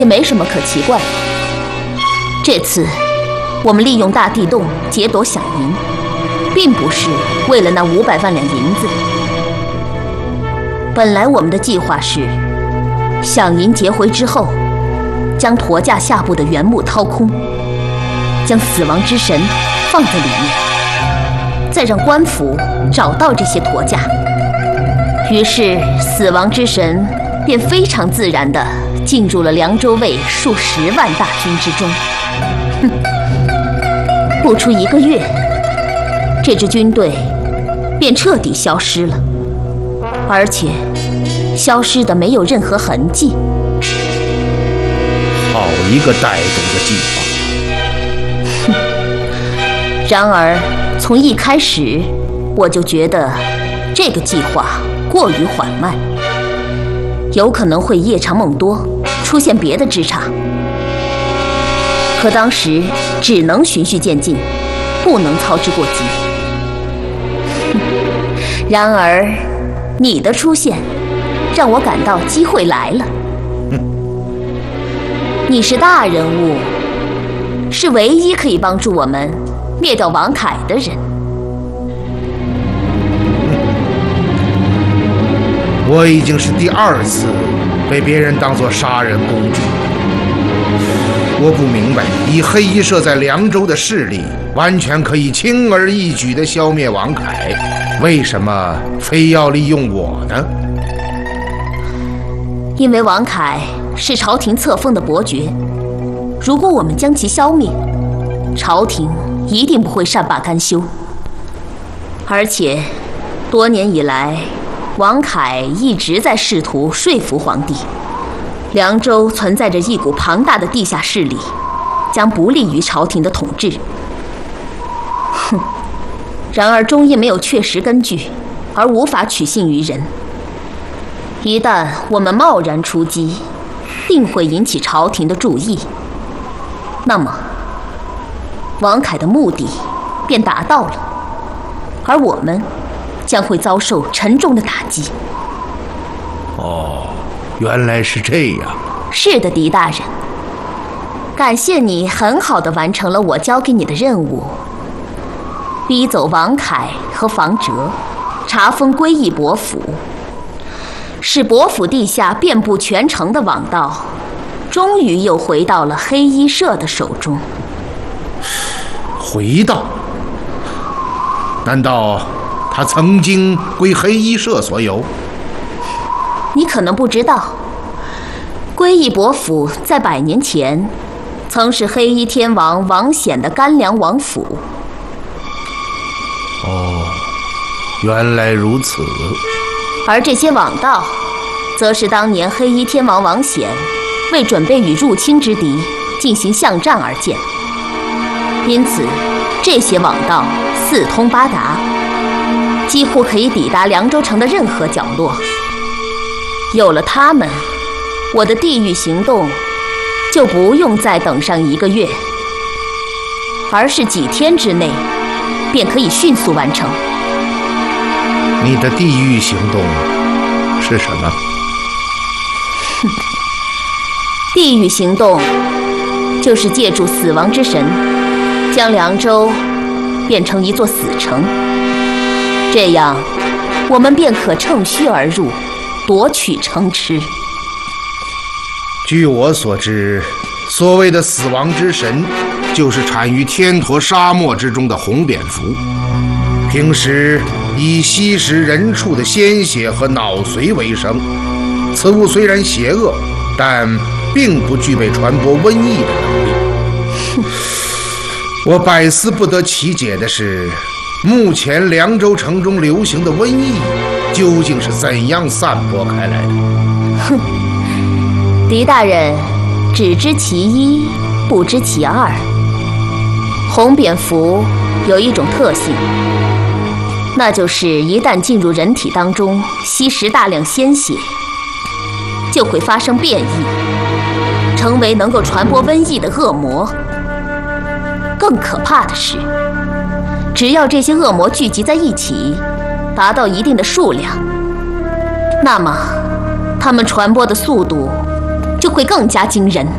也没什么可奇怪的。这次我们利用大地洞劫夺响银，并不是为了那500万两银子。本来我们的计划是，响银劫回之后，将驼架下部的原木掏空，将死亡之神放在里面，再让官府找到这些驼架。于是死亡之神便非常自然地进入了凉州卫数10万大军之中。不出1个月，这支军队便彻底消失了，而且消失的没有任何痕迹。 好一个带动的计划！ 然而从一开始我就觉得这个计划过于缓慢，有可能会夜长梦多，出现别的枝杈。可当时只能循序渐进，不能操之过急。然而你的出现让我感到机会来了。你是大人物，是唯一可以帮助我们灭掉王凯的人。 我已经是第2次被别人当作杀人工具。我不明白，以黑衣社在凉州的势力，完全可以轻而易举地消灭王凯，为什么非要利用我呢？ 因为王凯是朝廷册封的伯爵，如果我们将其消灭，朝廷一定不会善罢甘休。而且多年以来，王凯一直在试图说服皇帝，凉州存在着一股庞大的地下势力，将不利于朝廷的统治。然而终因没有确实根据，而无法取信于人。一旦我们贸然出击，定会引起朝廷的注意，那么王凯的目的便达到了，而我们将会遭受沉重的打击。 哦，原来是这样。 是的，狄大人，感谢你很好地完成了我交给你的任务，逼走王凯和房哲，查封归义伯府，使伯府地下遍布全城的网道，终于又回到了黑衣社的手中。 回到？难道他曾经归黑衣社所有？ 你可能不知道，归义伯府在100年前曾是黑衣天王王显的干粮王府。 哦，原来如此。 而这些网道则是当年黑衣天王王显为准备与入侵之敌进行巷战而建，因此这些网道四通八达，几乎可以抵达凉州城的任何角落。有了它们，我的地狱行动就不用再等上1个月，而是几天之内便可以迅速完成。 你的地狱行动是什么？ 地狱行动就是借助死亡之神，将凉州变成一座死城，这样我们便可乘虚而入，夺取城池。 据我所知，所谓的死亡之神，就是产于天驼沙漠之中的红蝙蝠，平时以吸食人畜的鲜血和脑髓为生。此物虽然邪恶，但并不具备传播瘟疫的能力。我百思不得其解的是，目前凉州城中流行的瘟疫究竟是怎样散播开来的？ 哼，狄大人只知其一，不知其二。红蝙蝠有一种特性，那就是一旦进入人体当中，吸食大量鲜血，就会发生变异，成为能够传播瘟疫的恶魔。更可怕的是，只要这些恶魔聚集在一起，达到一定的数量，那么它们传播的速度就会更加惊人。